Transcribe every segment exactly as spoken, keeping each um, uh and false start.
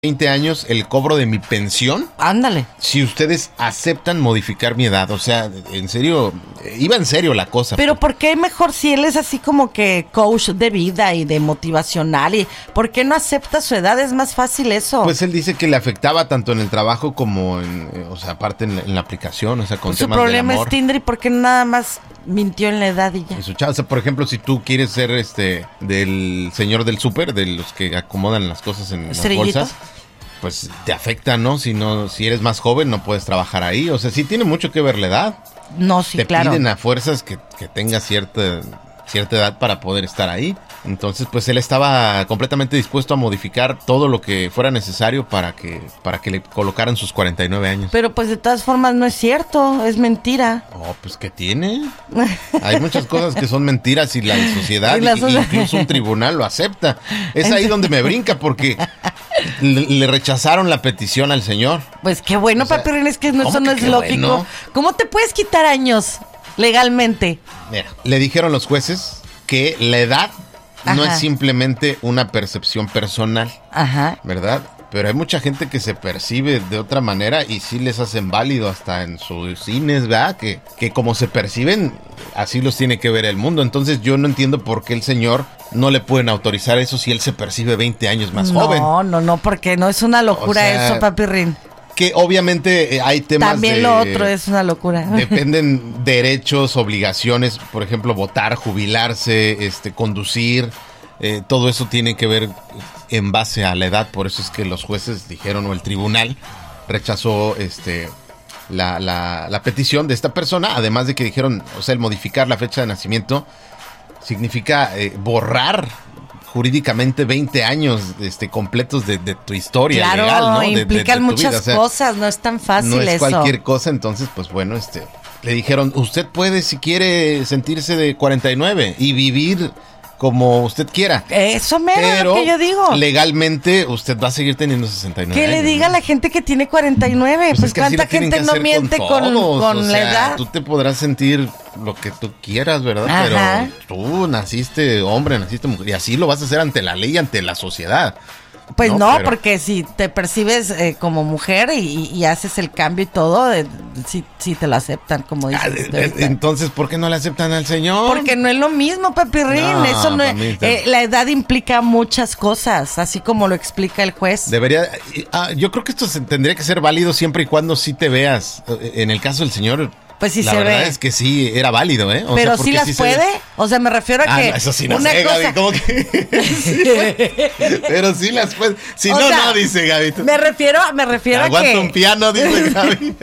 veinte años el cobro de mi pensión. Ándale. Si ustedes aceptan modificar mi edad, o sea, en serio, iba en serio la cosa. Pero ¿por qué mejor si él es así como que coach de vida y de motivacional? ¿Y por qué no acepta su edad? Es más fácil eso. Pues él dice que le afectaba tanto en el trabajo como en, o sea, aparte en la, en la aplicación, o sea, con Pues su temas del problema amor. es Tinder y por qué nada más mintió en la edad y ya. Y su chava, o sea, por ejemplo, si tú quieres ser este del señor del súper, de los que acomodan las cosas en las bolsas, pues te afecta, ¿no? Si no, si eres más joven no puedes trabajar ahí. O sea, sí tiene mucho que ver la edad. No, sí, te claro. piden a fuerzas que, que tengas cierta, cierta edad para poder estar ahí. Entonces, pues él estaba completamente dispuesto a modificar todo lo que fuera necesario para que, para que le colocaran sus cuarenta y nueve años. Pero pues de todas formas no es cierto, es mentira. Oh, pues ¿qué tiene? Hay muchas cosas que son mentiras y la sociedad, Y la y, incluso un tribunal lo acepta. Es ahí donde me brinca porque le, le rechazaron la petición al señor. Pues qué bueno, o sea, Papirrín, es que no, eso no es lógico. Bueno? ¿Cómo te puedes quitar años legalmente? Mira, le dijeron los jueces que la edad Ajá. no es simplemente una percepción personal, Ajá. ¿verdad? Pero hay mucha gente que se percibe de otra manera y sí les hacen válido hasta en sus cines, ¿verdad? Que, que como se perciben, así los tiene que ver el mundo. Entonces yo no entiendo por qué el señor no le pueden autorizar eso si él se percibe veinte años más no, joven. No, no, no, porque no es una locura, o sea, eso, Papirrín. Que obviamente hay temas También de, lo otro es una locura. Dependen derechos, obligaciones, por ejemplo, votar, jubilarse, este, conducir, eh, todo eso tiene que ver en base a la edad. Por eso es que los jueces dijeron, o el tribunal rechazó este la, la, la petición de esta persona, además de que dijeron, o sea, el modificar la fecha de nacimiento significa eh, borrar jurídicamente veinte años este, completos de, de tu historia claro, legal, ¿no? Implican de, de, de muchas o sea, cosas, no es tan fácil no es eso. cualquier cosa, entonces, pues bueno, este, le dijeron, usted puede, si quiere, sentirse de cuarenta y nueve y vivir como usted quiera. Eso mero es lo que yo digo. Legalmente, usted va a seguir teniendo sesenta y nueve Que años, le diga ¿no? a la gente que tiene cuarenta y nueve, pues, pues es cuánta gente no miente con, con, con o la sea, edad. Tú te podrás sentir lo que tú quieras, ¿verdad? Ajá. Pero tú naciste hombre, naciste mujer, y así lo vas a hacer ante la ley, ante la sociedad. Pues no, no pero... porque si te percibes eh, como mujer y, y haces el cambio y todo, eh, sí, sí te lo aceptan, como dices. Ah, eh, entonces, ¿por qué no le aceptan al señor? Porque no es lo mismo, Papirrín. No, Eso no es, eh, la edad implica muchas cosas, así como lo explica el juez. Debería, ah, yo creo que esto se, tendría que ser válido siempre y cuando sí te veas. En el caso del señor, pues sí la se verdad ve. es que sí era válido, ¿eh? O pero sea, sí las sí puede, o sea, me refiero a ah, que no, eso sí no una sé, cosa... Gaby, ¿cómo que? sí, pero sí las puede. Si o no, sea, no, dice Gaby. Me refiero, me refiero Aguanta a que... un piano, dice Gaby.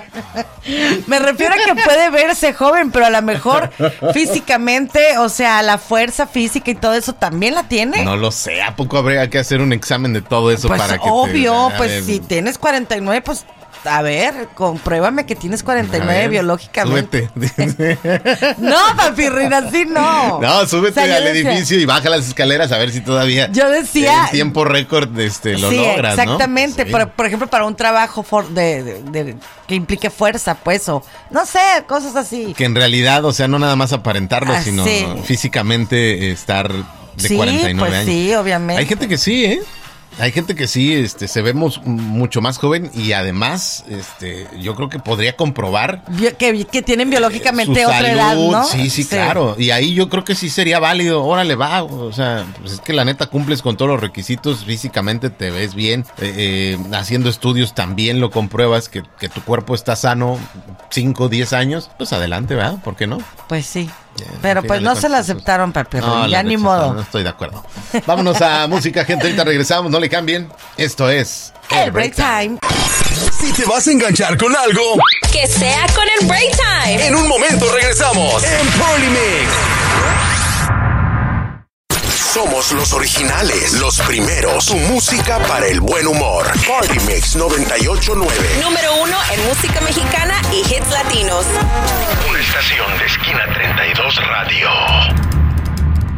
Me refiero a que puede verse joven, pero a lo mejor físicamente, o sea, la fuerza física y todo eso también la tiene. No lo sé, ¿a poco habría que hacer un examen de todo eso pues para que obvio, te... pues ver, si tienes cuarenta y nueve, pues... A ver, compruébame que tienes cuarenta y nueve ver, biológicamente. Súbete. No, Papirrín, así no. No, súbete o sea, al decía, edificio y baja las escaleras a ver si todavía yo decía, en tiempo récord este, lo sí, logras, exactamente. ¿no? Sí. Por, por ejemplo, para un trabajo for, de, de, de, que implique fuerza, pues, o no sé, cosas así. Que en realidad, o sea, no nada más aparentarlo, ah, sino sí. físicamente estar de sí, cuarenta y nueve pues años. Sí, obviamente. Hay gente que sí, ¿eh? Hay gente que sí, este, se ve mucho más joven y además, este, yo creo que podría comprobar Bio, que, que tienen biológicamente eh, otra salud, edad, ¿no? Sí, sí, sí, claro. Y ahí yo creo que sí sería válido. Órale, va. O sea, pues es que la neta cumples con todos los requisitos. Físicamente te ves bien. Eh, eh, haciendo estudios también lo compruebas que, que tu cuerpo está sano cinco, diez años. Pues adelante, ¿verdad? ¿Por qué no? Pues sí. Yeah, pero pues no se la aceptaron, Papirrín, no, ya ni modo. No estoy de acuerdo. Vámonos a música, gente. Ahorita regresamos, no le cambien. Esto es El Break Time. Si te vas a enganchar con algo, que sea con el Break Time. En un momento regresamos en Polymix. Somos los originales, los primeros. Tu música para el buen humor. Polymix noventa y ocho punto nueve. Número uno en música mexicana y hits latinos. Una estación de Esquina treinta y dos Radio.